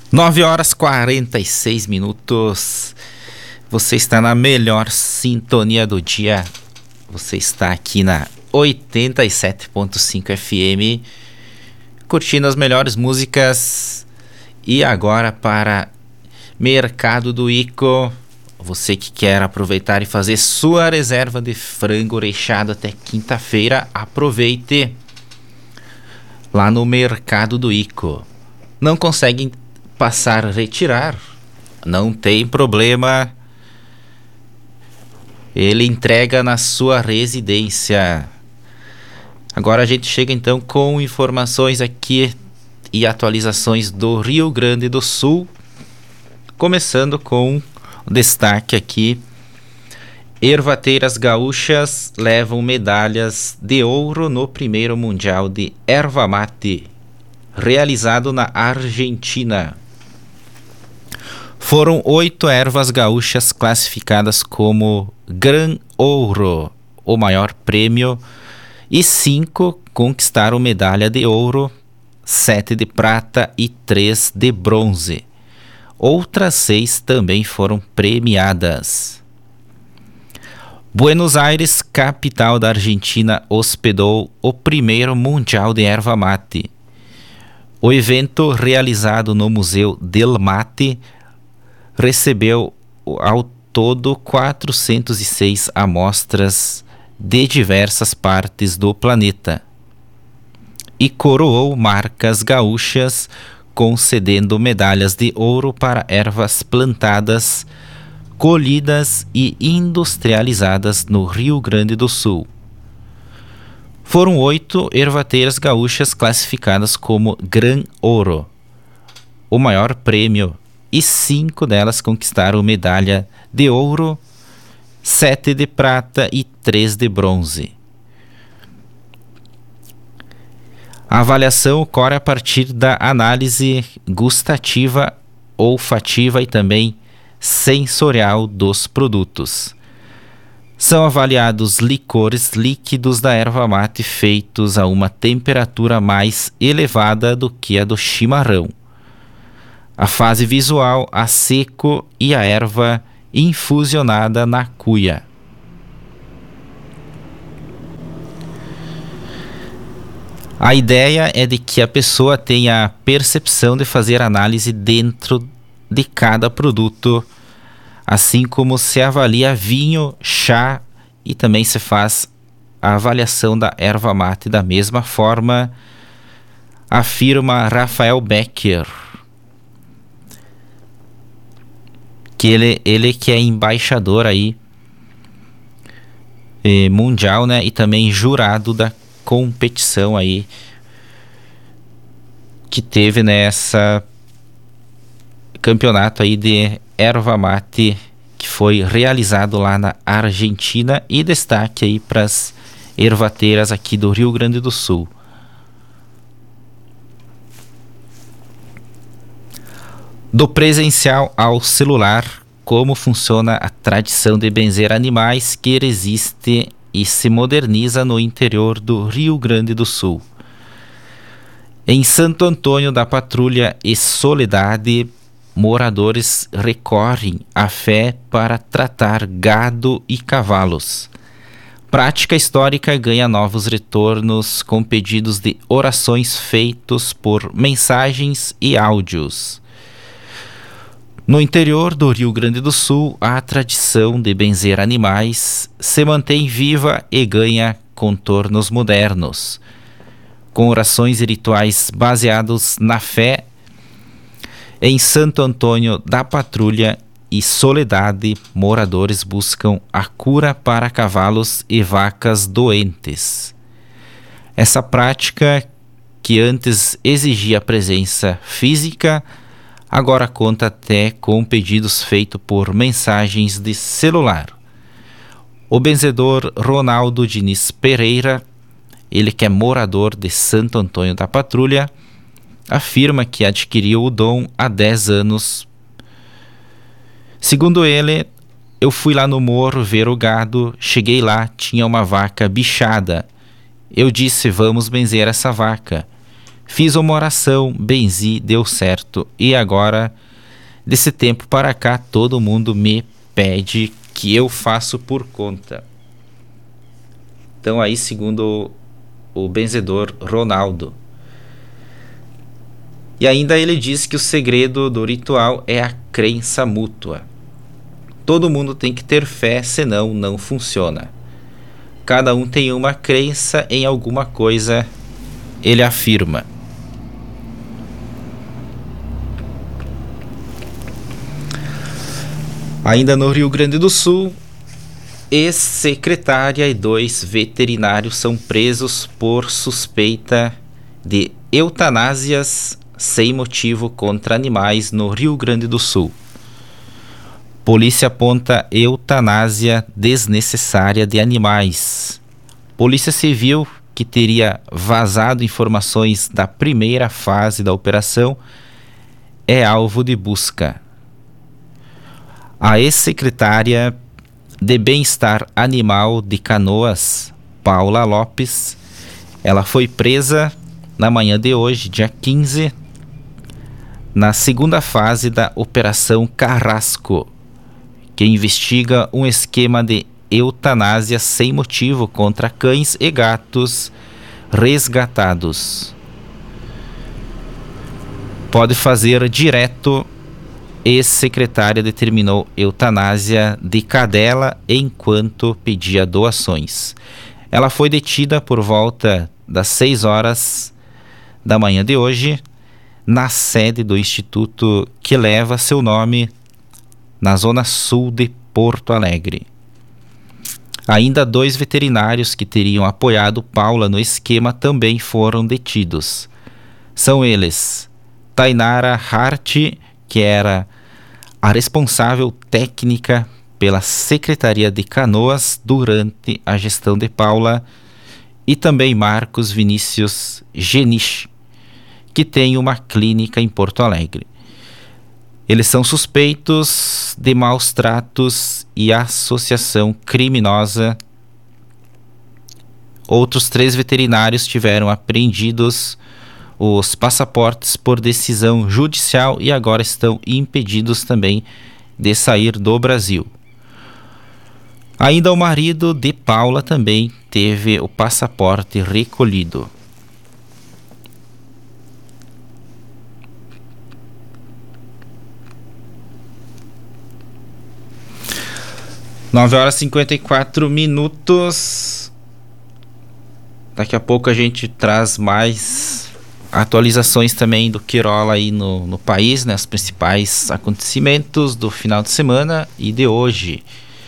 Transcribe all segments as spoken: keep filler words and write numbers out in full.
nove horas e quarenta e seis minutos. Você está na melhor sintonia do dia. Você está aqui na oitenta e sete ponto cinco F M, curtindo as melhores músicas. E agora para Mercado do Ico. Você que quer aproveitar e fazer sua reserva de frango recheado até quinta-feira, aproveite lá no Mercado do Ico. Não consegue passar a retirar? Não tem problema. Ele entrega na sua residência. Agora a gente chega então com informações aqui e atualizações do Rio Grande do Sul. Começando com o destaque aqui: ervateiras gaúchas levam medalhas de ouro no primeiro Mundial de Erva Mate, realizado na Argentina. Foram oito ervas gaúchas classificadas como Gran Ouro, o maior prêmio, e cinco conquistaram medalha de ouro, sete de prata e três de bronze. Outras seis também foram premiadas. Buenos Aires, capital da Argentina, hospedou o primeiro Mundial de Erva Mate. O evento, realizado no Museu del Mate, recebeu ao todo quatrocentas e seis amostras de diversas partes do planeta e coroou marcas gaúchas, concedendo medalhas de ouro para ervas plantadas, colhidas e industrializadas no Rio Grande do Sul. Foram oito ervateiras gaúchas classificadas como Gran Ouro, o maior prêmio, e cinco delas conquistaram medalha de ouro, sete de prata e três de bronze. A avaliação ocorre a partir da análise gustativa, olfativa e também sensorial dos produtos. São avaliados licores líquidos da erva mate feitos a uma temperatura mais elevada do que a do chimarrão, a fase visual a seco e a erva infusionada na cuia. A ideia é de que a pessoa tenha a percepção de fazer análise dentro de cada produto, assim como se avalia vinho, chá e também se faz a avaliação da erva mate da mesma forma, afirma Rafael Becker, que ele, ele que é embaixador aí eh, mundial, né, e também jurado da competição aí que teve nessa campeonato aí de erva mate que foi realizado lá na Argentina, e destaque aí para as ervateiras aqui do Rio Grande do Sul. Do presencial ao celular, como funciona a tradição de benzer animais que resiste e se moderniza no interior do Rio Grande do Sul. Em Santo Antônio da Patrulha e Soledade, moradores recorrem à fé para tratar gado e cavalos. Prática histórica ganha novos retornos com pedidos de orações feitos por mensagens e áudios. No interior do Rio Grande do Sul, a tradição de benzer animais se mantém viva e ganha contornos modernos, com orações e rituais baseados na fé. Em Santo Antônio da Patrulha e Soledade, moradores buscam a cura para cavalos e vacas doentes. Essa prática, que antes exigia presença física, agora conta até com pedidos feitos por mensagens de celular. O benzedor Ronaldo Diniz Pereira, ele que é morador de Santo Antônio da Patrulha, afirma que adquiriu o dom há dez anos. Segundo ele, eu fui lá no morro ver o gado, cheguei lá, tinha uma vaca bichada. Eu disse, vamos benzer essa vaca. Fiz uma oração, benzi, deu certo. E agora, desse tempo para cá, todo mundo me pede que eu faço por conta. Então aí, segundo o benzedor Ronaldo. E ainda ele diz que o segredo do ritual é a crença mútua. Todo mundo tem que ter fé, senão não funciona. Cada um tem uma crença em alguma coisa, ele afirma. Ainda no Rio Grande do Sul, ex-secretária e dois veterinários são presos por suspeita de eutanásias sem motivo contra animais no Rio Grande do Sul. Polícia aponta eutanásia desnecessária de animais. Polícia Civil, que teria vazado informações da primeira fase da operação, é alvo de busca. A ex-secretária de Bem-Estar Animal de Canoas, Paula Lopes, ela foi presa na manhã de hoje, dia quinze, na segunda fase da Operação Carrasco, que investiga um esquema de eutanásia sem motivo contra cães e gatos resgatados. Pode fazer direto. Ex-secretária determinou eutanásia de cadela enquanto pedia doações. Ela foi detida por volta das seis horas da manhã de hoje, na sede do instituto que leva seu nome, na zona sul de Porto Alegre. Ainda dois veterinários que teriam apoiado Paula no esquema também foram detidos. São eles Tainara Hart, que era a responsável técnica pela Secretaria de Canoas durante a gestão de Paula, e também Marcos Vinícius Genich, que tem uma clínica em Porto Alegre. Eles são suspeitos de maus tratos e associação criminosa. Outros três veterinários tiveram apreendidos os passaportes por decisão judicial e agora estão impedidos também de sair do Brasil. Ainda o marido de Paula também teve o passaporte recolhido. nove horas e cinquenta e quatro minutos. Daqui a pouco a gente traz mais atualizações também do que rola aí no, no país, né? Os principais acontecimentos do final de semana e de hoje.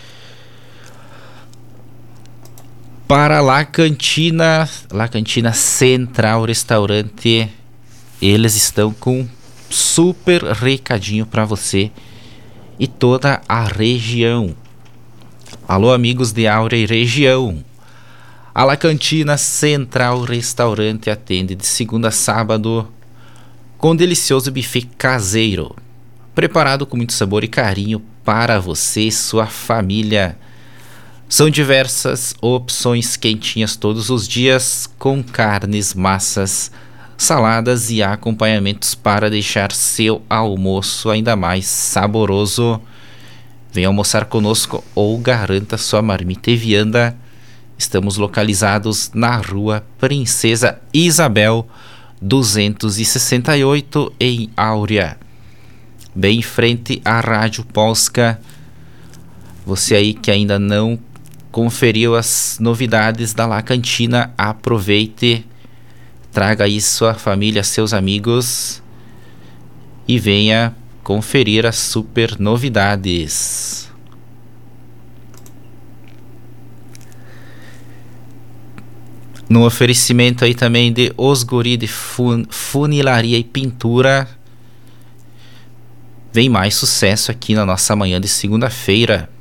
Para La Cantina, La Cantina Central Restaurante, eles estão com um super recadinho para você e toda a região. Alô, amigos de Áurea e região. A La Cantina Central Restaurante atende de segunda a sábado com um delicioso buffet caseiro, preparado com muito sabor e carinho para você e sua família. São diversas opções quentinhas todos os dias, com carnes, massas, saladas e acompanhamentos para deixar seu almoço ainda mais saboroso. Venha almoçar conosco ou garanta sua marmita e vianda. Estamos localizados na rua Princesa Isabel duzentos e sessenta e oito, em Áurea, bem em frente à Rádio Polska. Você aí que ainda não conferiu as novidades da La Cantina, aproveite, traga aí sua família, seus amigos e venha conferir as super novidades. No oferecimento aí também de Os Guri de fun- Funilaria e Pintura, vem mais sucesso aqui na nossa manhã de segunda-feira.